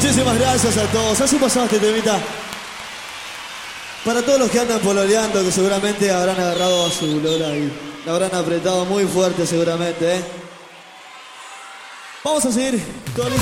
Muchísimas gracias a todos. Así pasamos este temita. Para todos los que andan pololeando, que seguramente habrán agarrado a su lola y la habrán apretado muy fuerte seguramente, ¿eh? Vamos a seguir. ¿Todo listo?